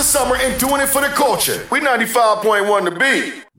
the summer and doing it for the culture. We 95.1 The Beat.